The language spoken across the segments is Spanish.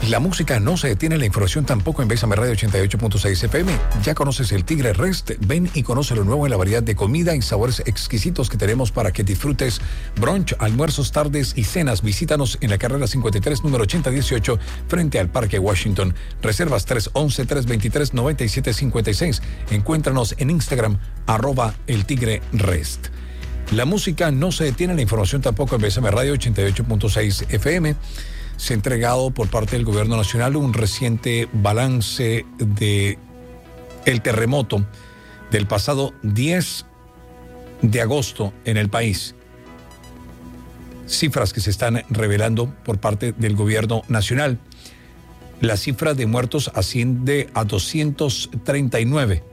La música no se detiene, la información tampoco en Bésame Radio 88.6 FM. Ya conoces el Tigre Rest, ven y conoce lo nuevo en la variedad de comida y sabores exquisitos que tenemos para que disfrutes brunch, almuerzos, tardes y cenas. Visítanos en la carrera 53, número 8018, frente al Parque Washington. Reservas 311-323-9756. Encuéntranos en Instagram, @eltigrerest. La música no se detiene, la información tampoco en Bésame Radio 88.6 FM. Se ha entregado por parte del Gobierno Nacional un reciente balance de el terremoto del pasado 10 de agosto en el país. Cifras que se están revelando por parte del Gobierno Nacional. La cifra de muertos asciende a 239.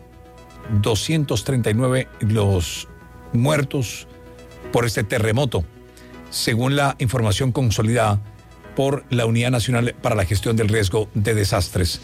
239 los muertos por este terremoto, según la información consolidada por la Unidad Nacional para la Gestión del Riesgo de Desastres.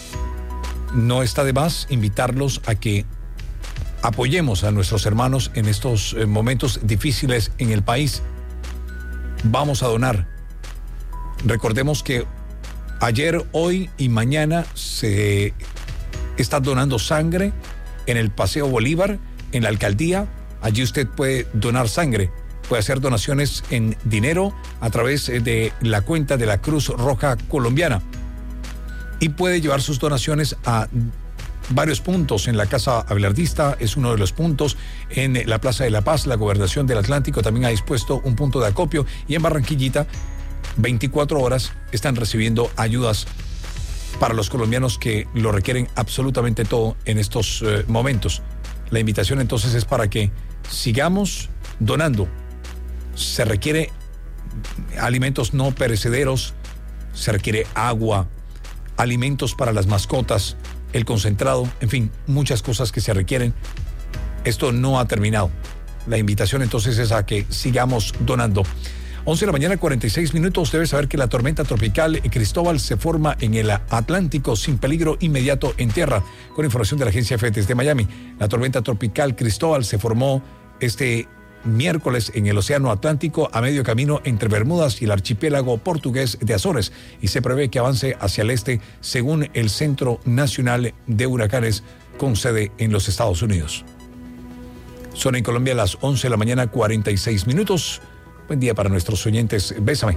No está de más invitarlos a que apoyemos a nuestros hermanos en estos momentos difíciles en el país. Vamos a donar. Recordemos que ayer, hoy y mañana se está donando sangre en el Paseo Bolívar, en la alcaldía. Allí usted puede donar sangre. Puede hacer donaciones en dinero a través de la cuenta de la Cruz Roja Colombiana. Y puede llevar sus donaciones a varios puntos. En la Casa Abelardista es uno de los puntos. En la Plaza de la Paz, la Gobernación del Atlántico también ha dispuesto un punto de acopio. Y en Barranquillita, 24 horas están recibiendo ayudas para los colombianos que lo requieren absolutamente todo en estos momentos. La invitación entonces es para que sigamos donando. Se requiere alimentos no perecederos, se requiere agua, alimentos para las mascotas, el concentrado, en fin, muchas cosas que se requieren. Esto no ha terminado. La invitación entonces es a que sigamos donando. 11 de la mañana, 46 minutos. Debes saber que la tormenta tropical Cristóbal se forma en el Atlántico sin peligro inmediato en tierra. Con información de la agencia EFE desde Miami, la tormenta tropical Cristóbal se formó este miércoles en el Océano Atlántico a medio camino entre Bermudas y el archipiélago portugués de Azores y se prevé que avance hacia el este según el Centro Nacional de Huracanes con sede en los Estados Unidos. Son en Colombia las 11 de la mañana, 46 minutos. Buen día para nuestros oyentes. Bésame.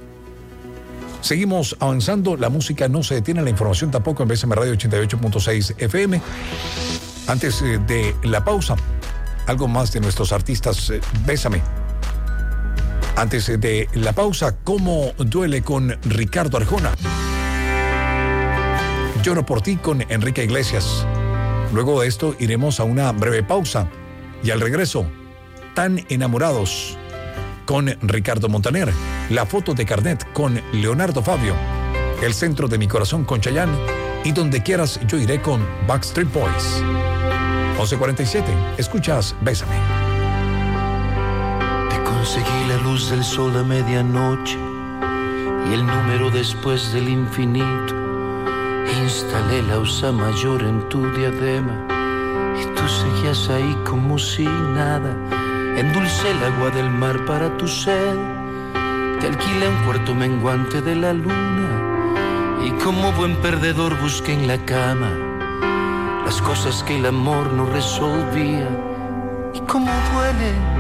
Seguimos avanzando. La música no se detiene, la información tampoco en Bésame Radio 88.6 FM. Antes de la pausa, algo más de nuestros artistas. Bésame. Antes de la pausa, ¿cómo duele con Ricardo Arjona? Lloro por ti con Enrique Iglesias. Luego de esto iremos a una breve pausa y al regreso, Tan enamorados con Ricardo Montaner, La foto de carnet con Leonardo Fabio, El centro de mi corazón con Chayanne y Donde quieras yo iré con Backstreet Boys. 11:47, escuchas Bésame. Te conseguí la luz del sol a medianoche y el número después del infinito. Instalé la USA mayor en tu diadema y tú seguías ahí como si nada. Endulcé el agua del mar para tu sed. Te alquilé un cuarto menguante de la luna y como buen perdedor busqué en la cama las cosas que el amor no resolvía. Y cómo duele